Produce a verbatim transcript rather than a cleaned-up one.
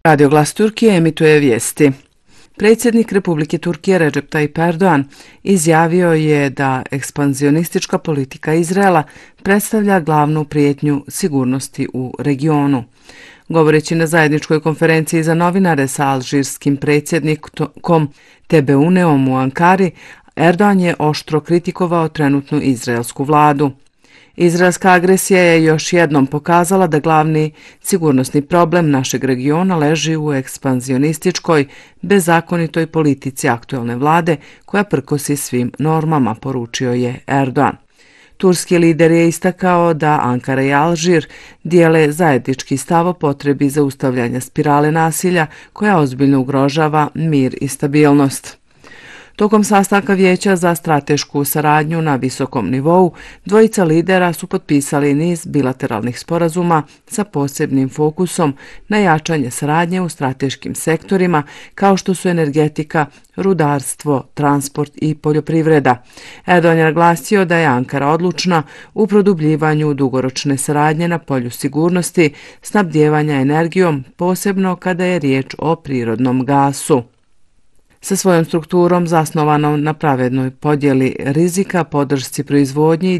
Radio Glas Turkije emituje vijesti. Predsjednik Republike Turkije Recep Tayyip Erdogan izjavio je da ekspanzionistička politika Izraela predstavlja glavnu prijetnju sigurnosti u regionu. Govoreći na zajedničkoj konferenciji za novinare sa alžirskim predsjednikom Tebeuneom u Ankari, Erdogan je oštro kritikovao trenutnu izraelsku vladu. Izraelska agresija je još jednom pokazala da glavni sigurnosni problem našeg regiona leži u ekspanzionističkoj, bezakonitoj politici aktuelne vlade koja prkosi svim normama, poručio je Erdogan. Turski lider je istakao da Ankara i Alžir dijele zajednički stav o potrebi zaustavljanja spirale nasilja koja ozbiljno ugrožava mir i stabilnost. Tokom sastanka Vijeća za stratešku saradnju na visokom nivou, dvojica lidera su potpisali niz bilateralnih sporazuma sa posebnim fokusom na jačanje saradnje u strateškim sektorima kao što su energetika, rudarstvo, transport i poljoprivreda. Erdogan je naglasio da je Ankara odlučna u produbljivanju dugoročne saradnje na polju sigurnosti, snabdijevanja energijom, posebno kada je riječ o prirodnom gasu. Sa svojom strukturom zasnovanom na pravednoj podjeli rizika, podršci proizvodnji